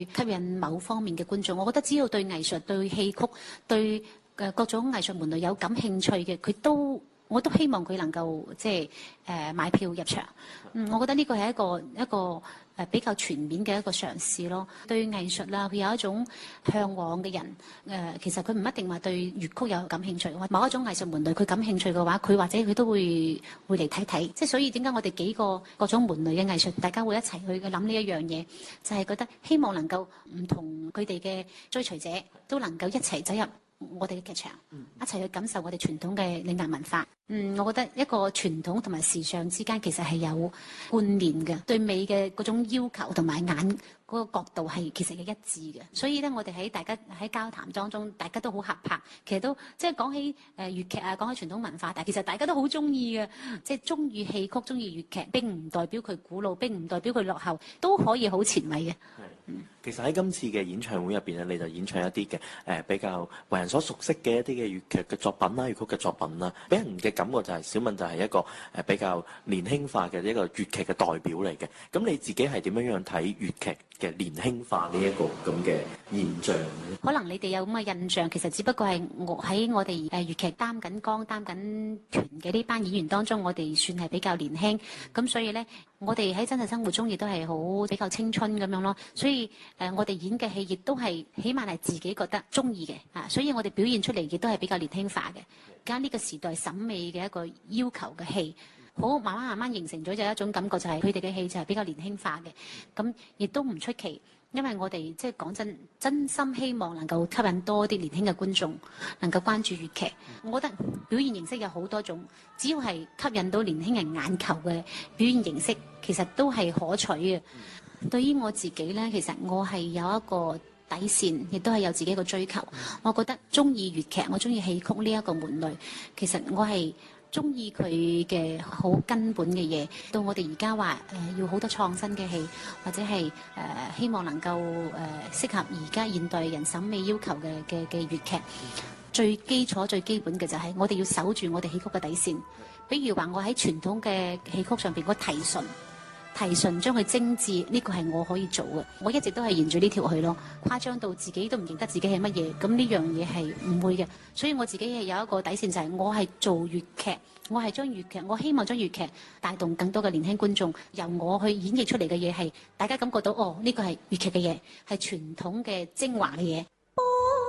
吸引某方面嘅觀眾。我覺得只要對藝術、對戲曲、對各種藝術門類有感興趣嘅，我都希望佢能夠即係買票入場。我覺得呢個係一個比較全面嘅一個嘗試咯。對藝術啦，佢有一種向往嘅人，其實佢唔一定話對粵曲有感興趣，或某一種藝術門類佢感興趣嘅話，佢或者佢都會嚟睇睇。即係所以點解我哋幾個各種門類嘅藝術，大家會一齊去諗呢一樣嘢，就係覺得希望能夠唔同佢哋嘅追隨者都能夠一齊走入我哋嘅劇場，一齊去感受我哋傳統嘅嶺南文化。我覺得一個傳統同埋時尚之間其實係有貫連嘅，對美嘅嗰種要求同埋眼嗰個角度係其實係一致嘅。所以咧，我哋大家喺交談當中，大家都好合拍。其實都即係講起粵劇啊，講起傳統文化，但係其實大家都好中意嘅，即係中意戲曲、中意粵劇，並唔代表佢古老，並唔代表佢落後，都可以好前衛嘅。 其實喺今次嘅演唱會入邊咧，你就演唱一啲嘅比較為人所熟悉嘅一啲嘅粵劇嘅作品啦、粵曲嘅作品啦，俾人嘅感覺就係小敏就係一個比較年輕化嘅一個粵劇嘅代表嚟嘅。咁你自己係點樣睇粵劇嘅年輕化呢一個咁嘅現象咧？ 可能你哋有咁嘅印象，其實只不過係喺我哋粵劇擔緊綱、擔緊團嘅呢班演員當中，我哋算係比較年輕。咁所以呢，我哋喺真實生活中亦都係好比較青春咁樣咯。所以我哋演嘅戲亦都係起碼係自己覺得中意嘅啊，所以我哋表現出嚟亦都係比較年輕化嘅。而家呢個時代審美嘅一個要求嘅戲，好慢慢形成咗就一種感覺，就係佢哋嘅戲就係比較年輕化嘅。咁亦都唔出奇，因為我哋即係講真心希望能夠吸引多啲年輕嘅觀眾能夠關注粵劇。我覺得表現形式有好多種，只要係吸引到年輕人眼球嘅表現形式，其實都係可取嘅。對於我自己呢，其實我係有一個底線，亦都係有自己一個追求。我覺得中意粵劇，我中意戲曲呢一個門類，其實我係中意佢嘅好根本嘅嘢。到我哋而家話要好多創新嘅戲，或者係希望能夠適合而家現代人審美要求嘅粵劇，最基礎最基本嘅就係我哋要守住我哋戲曲嘅底線。比如話我喺傳統嘅戲曲上邊個提純將佢精緻，呢個係我可以做嘅。我一直都係沿住呢條去咯，誇張到自己都唔認得自己係乜嘢，咁呢樣嘢係唔會嘅。所以我自己係有一個底線，就係我係做粵劇，我係將粵劇，我希望將粵劇帶動更多嘅年輕觀眾，由我去演繹出嚟嘅嘢係大家感覺到哦，呢個係粵劇嘅嘢，係傳統嘅精華嘅嘢。